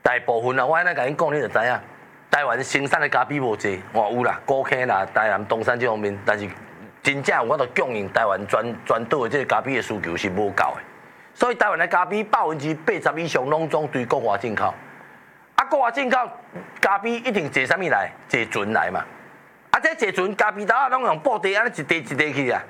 大部分啊，我安尼甲恁讲，你就知影，台湾生产的咖啡无济，有啦，高坑啦、台南、东山这方面，但是真正有法度供应台湾全岛的这个咖啡的需求是无够的。所以台湾的咖啡80%以上拢总对国外进口，啊，国外进口咖啡一定坐啥物来？坐船来嘛。啊，这坐船咖啡豆啊，拢用布袋安尼一袋一袋去啊。